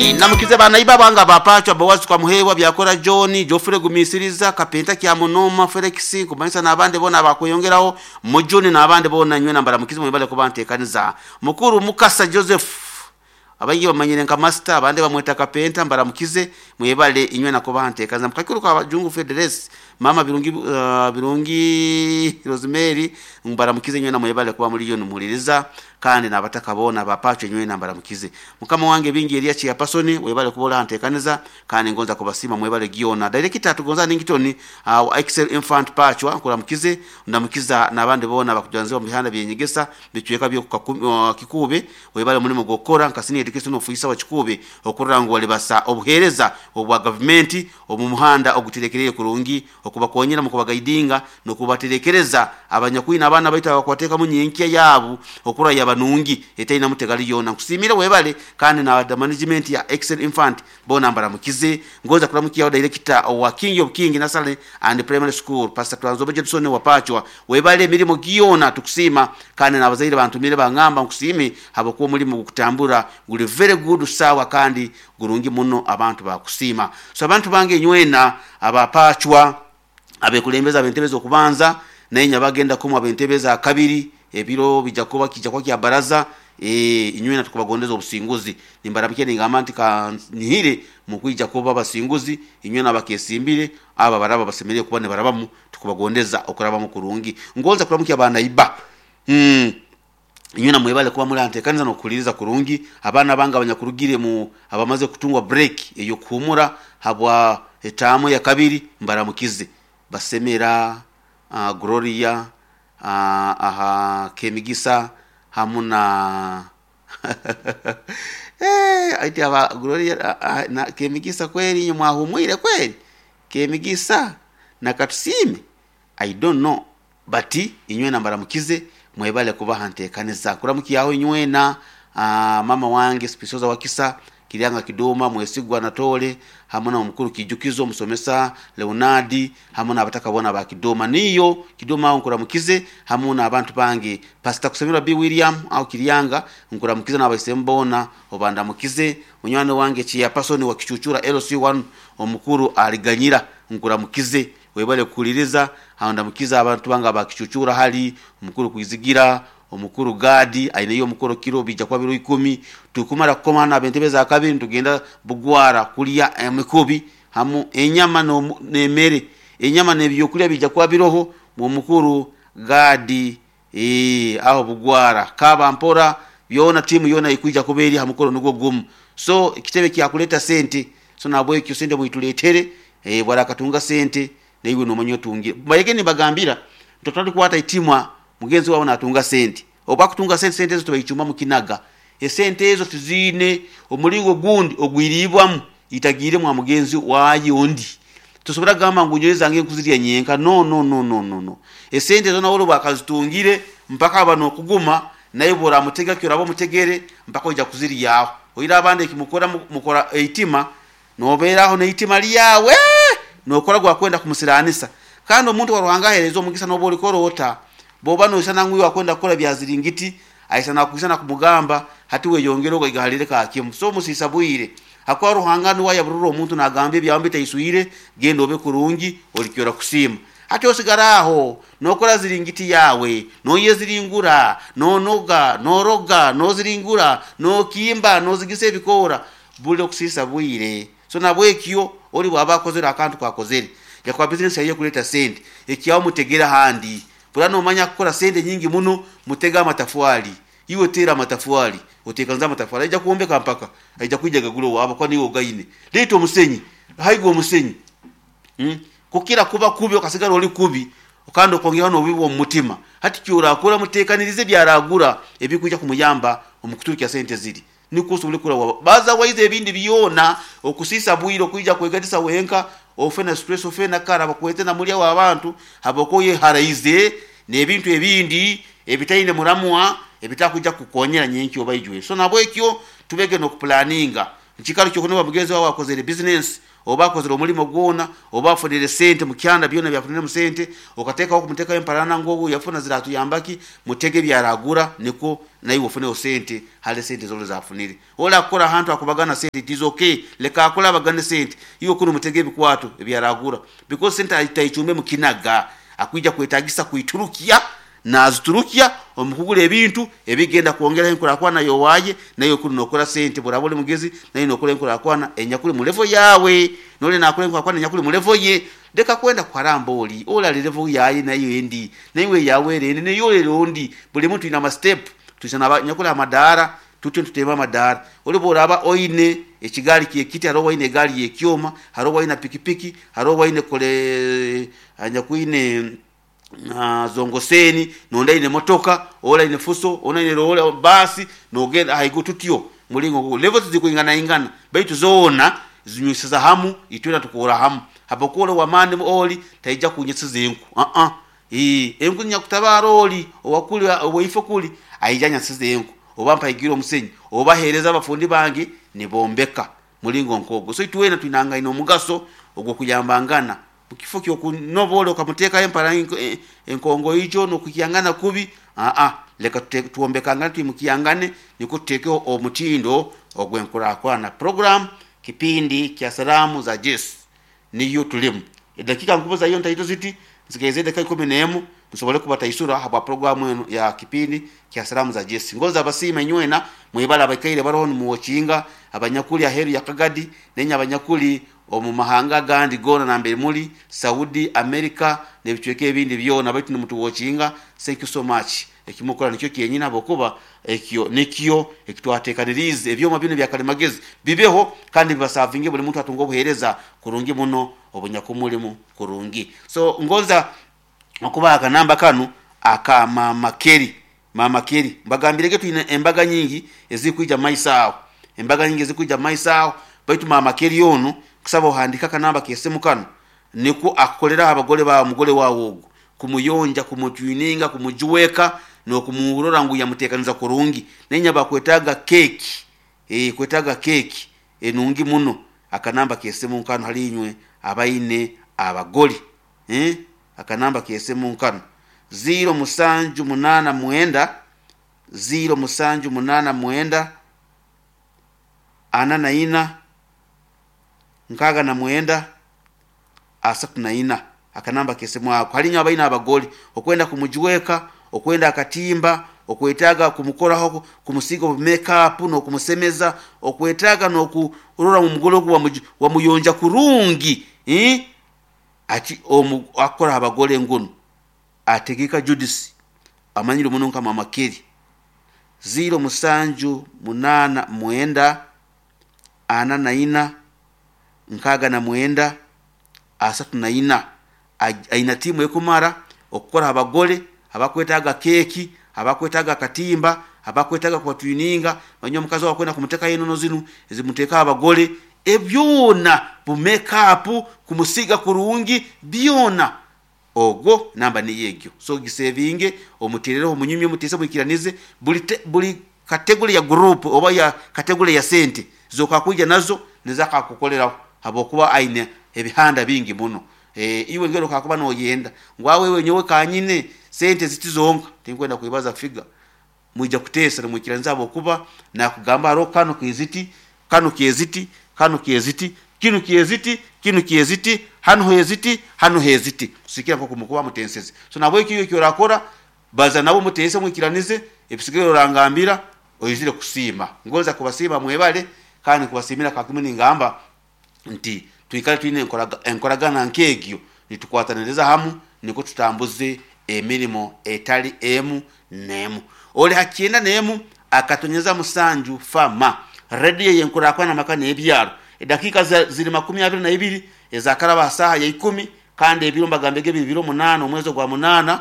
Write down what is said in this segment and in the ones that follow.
namukize bana iba banga bapacho abawazi kwa muhewa byakora John Jofre gumisiriza kapenta kya monoma Felix kumanisa nabande bona bakuyongeraho mu John nabande bona nywe nambara mukize mwebale ko bantekaniza mukuru Mukasa Joseph abayi bamanyire nka master abande bamweta kapenta mbara mukize mwebale inywe nako bantekaniza mukakuru kwa Jungu Federes mama birungi Rosemary mbara mukize nywe na mwebale kwa muri yo numuririza kandi nabataka bona bapacho nywe nambara mukize mukama wange bingi elia chi yapasoni webale kubola antekaniza kandi ngonza kubasima mwebale giona director tugonza ningitoni Excel infant pacho akula mukize ndamukiza nabande bona bakujanze mu bihanda byenyegesa bicyeka byo kikube webale muri mu gokora nkasini education officer wa kikube okurango wale basa obuhereza obwa government obumuhanda ogutirekereye kurungi okuba konyera mukubagaidinga no kubaterekereza abanyakwina abana baita bakwateka mu nyenkiya yabu okura yabanungi etaina mutegali yona kusimira webale kandi na management ya Excel Infant bona mbara mukize ngoza kulamukiya director wa King of King Nursery and Primary School Pastor Twanzobe Jebson wapachwa webale mirimo giyona tukusima kandi nabazaire bantumire bangamba kusimi habako muri mu kutambura guli very good sawa kandi gurungi muno abantu bakusima so abantu bange nywena abapachwa abekulembeza abentebeza okubanza nenya bagenda kumwa abentebeza kabiri ebiro bijakuba kijakwa kya baraza inywena tukubagondeza obusinguzi nimbarabike ningamanti ka nihire mukwija kuba basinguzi inywena bakesimbire aba baraba basemereye kubane barabamu tukubagondeza okuraba mu kurungi ngonza kulamuki abana iba inywena mwebale kuba muri antekaniza no kuliriza kurungi abana banga abanyakurugire mu abamaze kutungwa break eyo kuhumura habwa etamu ya kabiri mbaramukize basemera Gloria Kemigisa hamuna aiti aba Gloria na Kemigisa kweli nyuma humwire kweli Kemigisa na katusime I don't know but inywe nambara mukize mwebale kuba hantekaniza kuramuki yaho inywe na mama wange Spisoza wakisa Kilianga Kidoma mwesigwa Natole hamuna umukuru Kijukizo musomesa Leonardi hamuna abataka bona ba Kidoma niyo Kidoma nkura mukize hamuna abantu bangi Pastor Kusemira B William au Kilianga nkura mukize na abasembona obanda mukize unywane wange chi ya pasoni wa kichuchura LC1 omukuru aliganyira nkura mukize webale kuliriza handa mukiza abantu banga ba kichuchura hali umukuru kuizigira omukuru gadi aine omukuru kiro bija kwa biro 10 tukumara komana bentebeza kabiri tugenda bugwara kulia emikubi hamu enyama no nemere enyama nebyo kulia bija kwa biroho omukuru gadi aho bugwara kaba mpora byona timu yona ikuija kuberi hamukoro nugo gumu so kitebe kya kuleta sente so nabwe kyo sente muituletere bwara katunga sente neiwe no manyo tungi bayegeni bagambira tutatu kwata itimwa mugenzi wao natunga sente obakutunga sente zo tubayichuma mukinaga esente ezo tuzine omulingo gundi ogwiribwamu itagire mu mugenzi wayi ondi tusobora gamba ngunyoza nge kuziriya nyenka no esente zo nawolo bakazitungire mpaka abano kuguma nayo bora mutega kirabo mutegere mpaka ojja kuziriyaho oyira abande kimukora mukora eitima noberaho ne itima liyawe nokora gwa kwenda kumusiranisa kandi omuntu waruhangaherezo omugisa noboli korota boba no sana ngwi wakwenda kola byaziringiti aisana kwisana kumugamba hati we yongero ko igalire ka kimu so musisabuire akwa ruhangano waya bururo omuntu nagambe byambite isuire gendo be kurungi olikyora kusima hati osigaraho nokola ziringiti yawe no yeziringura no noga no roga no ziringura no kimba no zigise bikora bule kusisabuire so nabwekyo oli bwabakozera akantu kwakozere yakwa business yayo kuleta sente ekiyawo mutegera handi Purano manya kukora sente nyingi muno mutega amatafwali iwe tera amatafwali otekanza amatafwali ajja kuombeka mpaka ajja kwijja gagulo waba kwa niwo gaine leto musenyi haigo musenyi kukira kuba kubi okasigala oli kubi okando kongera no bibo mutima hati kyura akora mutekanirize byaragura ebikujja kumuyamba omukuturikya sente ziri nikuso ulikura baza waize ebindi biyona okusisa bwiro kujja kwegatisa wenka ofena stress ofena kara bakwete na mulya w'abantu habokoye haraize nebintu ebindi ebitaine muramwa ebitakujja kukonyera nyenki obayijwe so nabwekyo tubege no kuplanninga nchikalo cyo kunoba mugenzi wawe akozere business oba akozera omulimo gwona oba afunire sente mu kyanda byona byafunire mu sente okateekaho kumuteekaho empalana ng'obu yafuna ziratuyambaki mutege byaragura niko naye ofuneho sente hali sente zolo zafunire ola akukora ahantu akubagana sente it is okay leka akola abagane sente iyo kuri mutege ebikwato ebyaragura because sente ayitayicumbe mu kinaga akwija kwetagisa kuiturukia naziturukia omukugula ebintu ebigenda kuongera enkulakwana yowaye nayo kuri nokola sente burabole mugezi nayo nokola enkulakwana enyakuli mu level yawe nole nakola enkulakwana enyakuli mu level ye deka kwenda kwaramba oli ola level yaye nayo endi nayo yawe rene nayo lerondi buli muntu ina ma step tusana nyakula amadara tutema amadara oli boraba oine ekigali kiyekiti haro waine gali yekyoma haro waine pikipiki haro waine kole anyakuine zongoseni nonda ine motoka ola ine fuso ona ine rola basi nogenda haigututyo mulingo levels zikuingana ingana baitu zoona zinyusiza hamu itwena tukora hamu hapokola wamande oli taija kunyesiza enku enku nyakutabara oli owakuli owaifo kuli aijanya siza enku obampa igiro musenyi obahereza abafundi bangi nibombeka mulingo nkogo so itwena twinanga ino mugaso ogwo kuyambangana ukifo kyo kunovolo kamuteka empara enkongo ijo no kukiyangana kubi leka tuombekanga timukiyangane nikutekeo omutindo ogwenkura kwana program kipindi kya salamu za Yesu niyo tulimu dakika nkubuza hiyo ntaito ziti zikeze dakika 10 musobole kubata isura haba programu ya kipindi kya salamu za Yesu ngoza abasima inywena mwibala abakaire barohoni muwochinga abanyakuli aheru ya Kagadi nenya abanyakuli omu mahanga gandi gona nambere muri Saudi America nebichweke ebindi byona baitu mutu wochinga thank you so much ekimukora nicyo kyenyina bokuba nekyo ekitwatekanirize ebyoma bino byakalimagezi bibeho kandi bibasavinge buli muntu atunga obuhereza kurungi muno obunyakumulimo kurungi so ngoza okuba akanamba kanu aka mama keri mbagambirege tuine embaga nyingi ezikuija maisao embaga nyingi ezikuija maisao baitu mama keri yono kusaba ohandika kanamba kesemu kanu niku akolera abagole ba mugole wawo kumuyonja kumutwininga kumujuweka no kumuurora ngu yamutekaniza kurungi nenya bakwetaga keki kwetaga keki enungi muno akanamba kesemu kanu halinywe abaine abagoli akanamba kesemu kanu 0 ananaina nkaga na mwenda asatu na ina akanamba kesemu ako halinya abaina abagoli okwenda kumujuweka okwenda akatimba okwetaga kumukoraho kumusiga makeup no kumusemeza okwetaga no kurora mu mugolo wa muyonja kurungi ati akora abagole nguno ategeka Judisi amanyiro muno nka mama keri 0 ananaina nkaga na mwenda asatu na ina aina timu ekumara okukora abagole abakwetaga keki abakwetaga katimba abakwetaga kwatwininga banyo mukazo wakwenda kumuteka yeno zinu ezimuteka abagole ebyona bu makeup kumusiga kurungi byona ogo namba ni yegyo so gisevinge omuterero omunyumye mutese bukiranize buli kategori ya group oba ya kategori ya sente zoka kuja nazo nizaka kukolera habokuba aine ebihanda bingi muno iwe ngero kakuba no yenda ngwawe wenyewe kanyine sente zitizonka tinkwenda kuibaza figa muija kutesa mukiranza bokuba na kugamba ro kanu kiziti kanu kiyeziti hanu heziti sikira ko kumukuba mutenseze so nabo ikiyo kyorakora baza nabo mutese mwikiranize ebisigero rangambira oyizire kusima ngoza kubasima mwebale kandi kubasimira kakimuni ngamba nti tuikale tuine enkoragana nkegyo nitukwataniriza hamu niko tutambuze emirimo etali nemu oli hakienda nemu akatonyeza musanju fama radio yenkurakwana makane ebyaro edakika ziri 22 ezakaraba saha ya 10 kandi ebiro mbagambege 8 omwezi gwa 8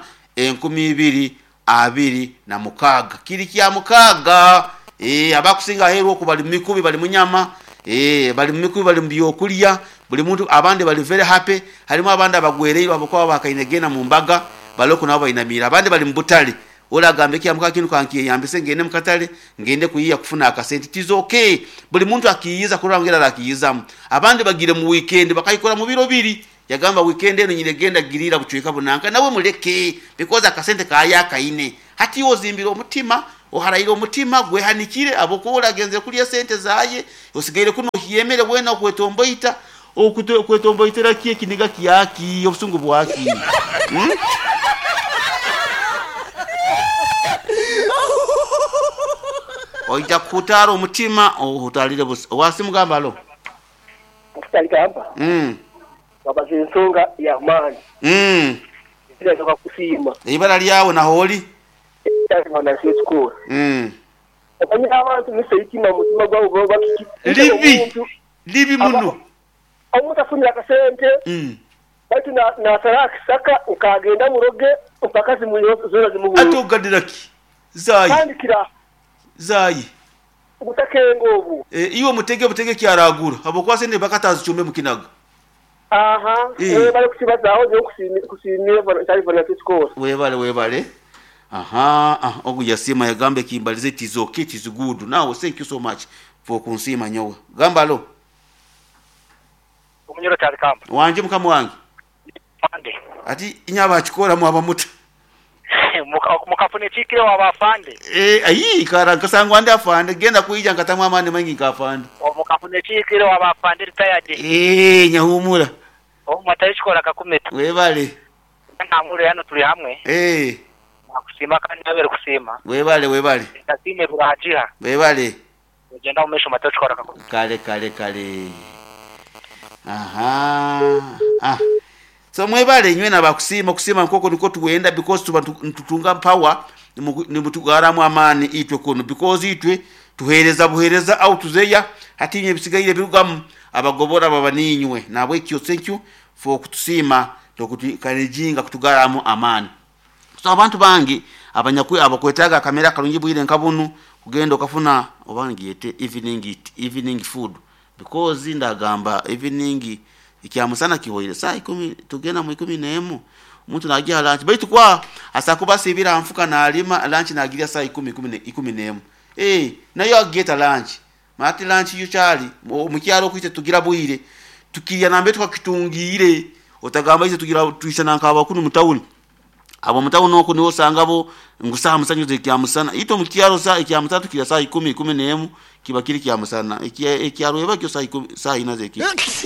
2026 kiri kya mukaga abakusinga hero ko bali mikubi bali munyama bali mikubi bali mbyokulya buli muntu abande bali very happy harimo abande abagwereyo abakwa bakainegena mu mbaga baloko nabo inamira abande bali mbutali ola gambe kiamuka kinu kankiye yambise ngende mukatale ngende kuyiya kufuna akasente tizo okay buli muntu akiyiza kurangira akiyizamu abandi bagire mu weekend bakayikora mu biro biri yagamba weekend eno nyine genda girira buchweka bunanka nawe muleke because akasente kaya kaine hati ozimbira omutima oharayira omutima gwehanikire abokola genze kuli sente zaye osigaire kuno hiyemere wena kwetomboita okwetomboitera kiye kiniga kiyaki obusungu bwaki oija kutaro omutima ohutalire busi wasi mugamba lo Kusalikamba baba nsonga ya mani ile ndoka kusima ibara lyawo na holi na school abanya abantu niseyitima mutima gwawo bwo bakiki libi muno amutafunira akasente bati na saraki saka ukagenda muroge upakazi muyo zona zimuhu atogadiraki zayi andikira zayi ubutakengo ubu iwo mutege kyaragura abo kwasende bakatazi chume mukinaga bale kusibazaho byo kusimira bana school webale ogu yasima yagambe kimbalize tizoke tizugudu now thank you so much for kunsima nyowe gamba lo umunyoro cyari kamba wanje mukamu wange fande ati inyaba akikora mu abamuta mukafune chikire wabafande ayi kara kasangwa andi afande genda kuija ngatamwa amande mangi kafande mukafune chikire wabafande retired nyahumura matayishikora kakumeta webale namure hano turi hamwe nakusima kandi nabere kusima webale ndasime burahajiha webale ugenda umesho matayishikora kakumeta kale so mwebale nywe nabakusima nkoko niko tuwenda because tutunga power ni mutugaramu amani itwe kono because itwe tuhereza au tuzeya hatinye bisigaire birugamu abagobora babaninywe nabwe ikyo thank you for kutusima tokutukanejinga kutugaramu amani so abantu bangi abanyakwe abakwetaga kamera kalungi bwire nkabunu kugenda okafuna obangiyete evening food because ndagamba evening ikyamusana kihoire saa 10 tugena mu 11 umuntu nagiye lunch baitu kwa asakuba sibira amfuka na alima lunch nagiria saa 11 nayo ageta lunch mati lunch yuchali mukyaro kwite tugira bwire tukirya nambe twakitungire otagamba ize tugira tuishana nkaba kuno mutawuni abo mutawuni oko niwo sangabo ngusaha musanyuze kyamusana ito mukyaro saa ikyamutatu kira saa 11 kiba kiri kyamusana ikyaro eba kyo saa 10 saa inaze ki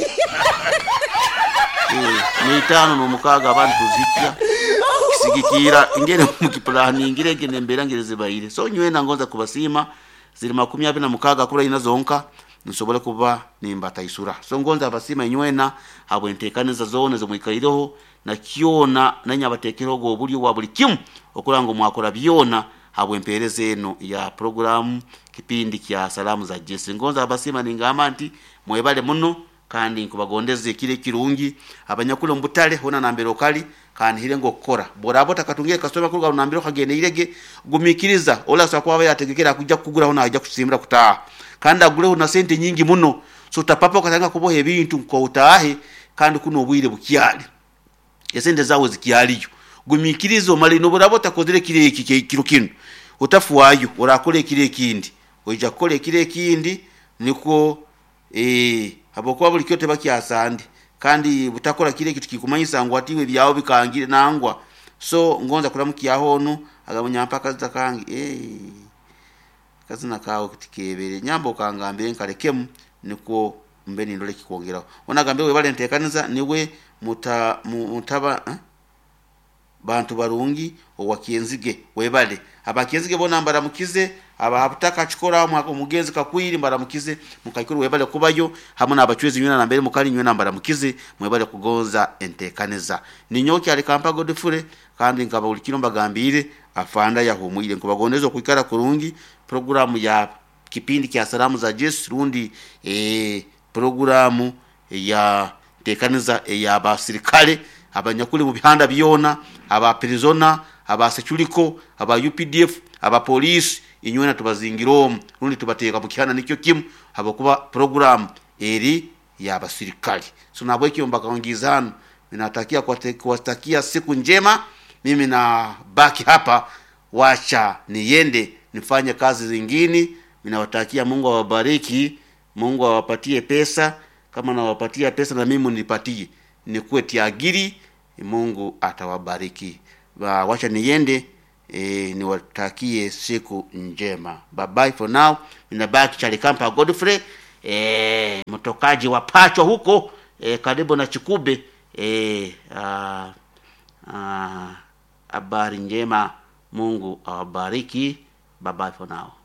ni tano no mukaga abantu zikia kisigikira ingene mukipulani ingire gene mbera ngireze bayire so nywe nangonza kubasima ziri 20 mukaga kula ina zonka nsobole kuba nimbata isura so ngonza abasima inywena abo entekaniza zone zo mwikairoho na kiona nanya batekerogo obulyo wa buli kimu okulango mwakora byona abo empereze eno ya program kipindi kya salamu za Jesse ngonza abasima ningama nti mwebale muno kandi nkubagondeze kile kirungi abanyakulo mbutale hona nambero kali kandi hile ngokora borabo takatungiye kasoma kuruga nambero kagene irege gumikiriza ola sakwa yategekera kujja kugura hona ajja kusimbira kutaha kandi agure hona sente nyingi muno so tapapa katanga kubohe bintu ko utahe kandi kuno obwire bukyali esente zawo zikyaliyo gumikirizo mali no borabo takozere kile kirukino utafuwayo orakole kile kindi oija kole kile kindi niko abokuba buli kyote bakyasande kandi butakora kile kitu kikumanyisa ngo atiwe byawo bikangire nangwa so ngonza kulamukiyaho ono agabunya mpaka zitakangi kazina kawo kitikebere nyambo kangambe nkalekemu niko mbeni ndole kikongeraho onagambe we bale ntekaniza niwe mutaba bantu barungi owakienzige webale abakienzige bona mbaramukize abahaputaka chikora umugenzi kakwiri mbaramukize mukayikuru webale kubayo hamwe nabachwezi nyuna nambere mukali nyuna mbaramukize mwebale kugonza entekaniza ninyoki ali kampa Godfrey kandi nkaba ulikiro mbagambire afanda yahumwire nkubagondeza kwikara kurungi programu ya kipindi kya salamu za Jesse rundi programu ya tekaniza ya basirikale abanyakuli mu bihanda byona aba prisona aba security aba UPDF aba police inywena tubazingiro rundi tubateka mu kihana nicyo kimu habakuba program eri ya basirikali so nabwo kiomba kaongizana ninatakia kuwatakia siku njema mimi na baki hapa wacha niende nifanye kazi zingine. Ninawatakia Mungu awabariki, Mungu awapatie pesa, kama nawapatia pesa na mimi nipatie, nikuwe tiagiri, Mungu atawabariki. Wacha niende, niwatakie siku njema. Bye bye for now. Ninabaki Chalikampa Godfrey, mtokaji wa Pacho huko, karibu na Chikube. Habari njema, Mungu awabariki. Bye bye for now.